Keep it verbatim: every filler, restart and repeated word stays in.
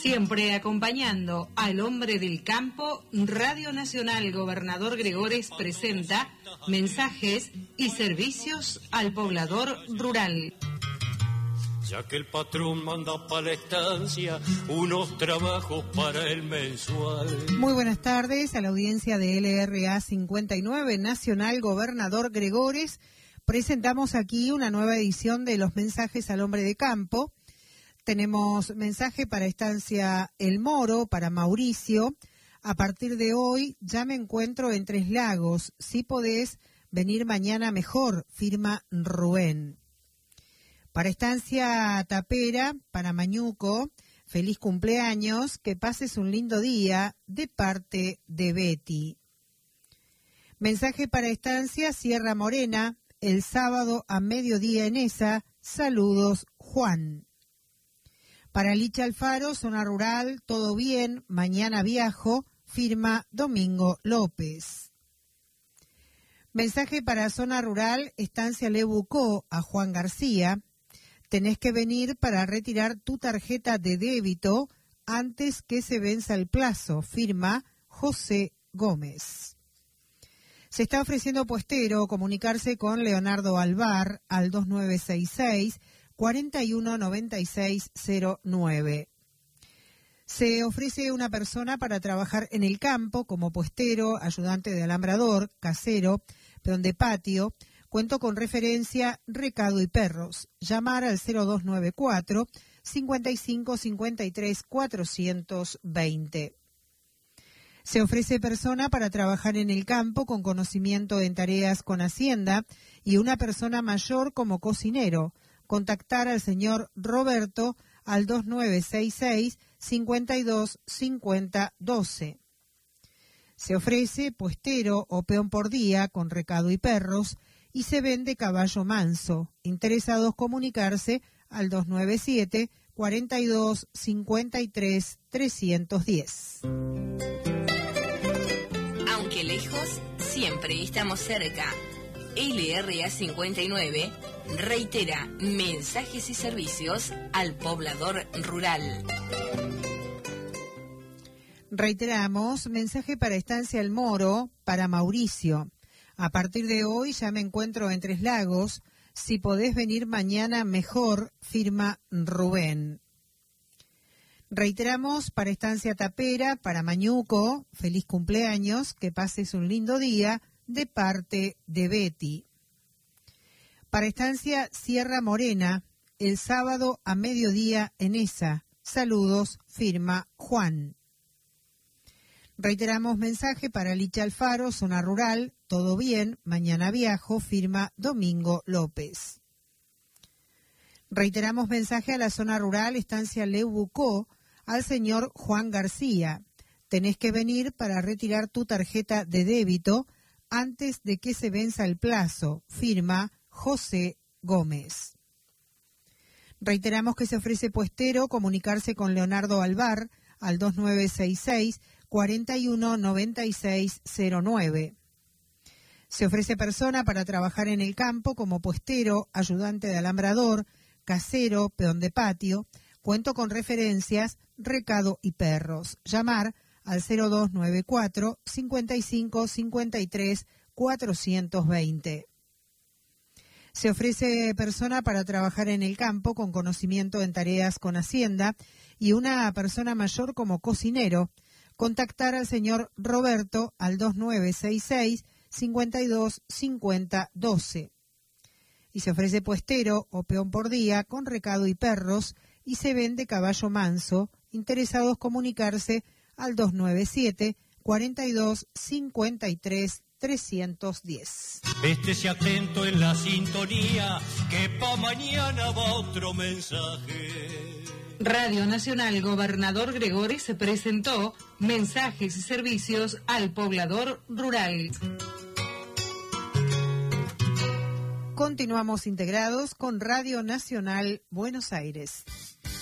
Siempre acompañando al hombre del campo, Radio Nacional Gobernador Gregores presenta mensajes y servicios al poblador rural. Ya que el patrón manda para la estancia unos trabajos para el mensual. Muy buenas tardes a la audiencia de L R A cincuenta y nueve Nacional Gobernador Gregores. Presentamos aquí una nueva edición de los mensajes al hombre de campo. Tenemos mensaje para estancia El Moro, para Mauricio. A partir de hoy ya me encuentro en Tres Lagos. Si podés venir mañana mejor, firma Rubén. Para estancia Tapera, para Mañuco, feliz cumpleaños, que pases un lindo día, de parte de Betty. Mensaje para estancia Sierra Morena, el sábado a mediodía en esa, saludos Juan. Para Licha Alfaro, zona rural, todo bien, mañana viajo, firma Domingo López. Mensaje para zona rural, estancia Lebucó, a Juan García. Tenés que venir para retirar tu tarjeta de débito antes que se venza el plazo, firma José Gómez. Se está ofreciendo puestero comunicarse con Leonardo Alvar al dos nueve seis seis, cuatro uno nueve seis cero nueve. Se ofrece una persona para trabajar en el campo como puestero, ayudante de alambrador, casero, peón de patio. Cuento con referencia, recado y perros. Llamar al cero dos nueve cuatro, cincuenta y cinco cincuenta y tres cuatrocientos veinte. Se ofrece persona para trabajar en el campo con conocimiento en tareas con Hacienda y una persona mayor como cocinero. Contactar al señor Roberto al dos nueve seis seis, cincuenta y dos cincuenta doce. Se ofrece puestero o peón por día con recado y perros y se vende caballo manso. Interesados comunicarse al dos nueve siete, cuarenta y dos cincuenta y tres trescientos diez. Aunque lejos, siempre estamos cerca. L R A cincuenta y nueve reitera mensajes y servicios al poblador rural. Reiteramos, mensaje para estancia El Moro, para Mauricio. A partir de hoy ya me encuentro en Tres Lagos. Si podés venir mañana mejor, firma Rubén. Reiteramos, para estancia Tapera, para Mañuco, feliz cumpleaños, que pases un lindo día, de parte de Betty. Para estancia Sierra Morena, el sábado a mediodía en esa, saludos, firma Juan. Reiteramos mensaje para Licha Alfaro, zona rural, todo bien, mañana viajo, firma Domingo López. Reiteramos mensaje a la zona rural, estancia Lebucó, al señor Juan García. Tenés que venir para retirar tu tarjeta de débito antes de que se venza el plazo, firma José Gómez. Reiteramos que se ofrece puestero comunicarse con Leonardo Alvar al dos nueve seis seis, cuatro uno nueve seis cero nueve. Se ofrece persona para trabajar en el campo como puestero, ayudante de alambrador, casero, peón de patio. Cuento con referencias, recado y perros. Llamar al cero dos nueve cuatro, cincuenta y cinco cincuenta y tres cuatrocientos veinte. Se ofrece persona para trabajar en el campo con conocimiento en tareas con Hacienda y una persona mayor como cocinero. Contactar al señor Roberto al dos nueve seis seis, cincuenta y dos cincuenta doce. Y se ofrece puestero o peón por día con recado y perros y se vende caballo manso. Interesados comunicarse al dos nueve siete, cuarenta y dos cincuenta y tres trescientos diez. Estése atento en la sintonía, que pa' mañana va otro mensaje. Radio Nacional Gobernador Gregores se presentó mensajes y servicios al poblador rural. Continuamos integrados con Radio Nacional Buenos Aires.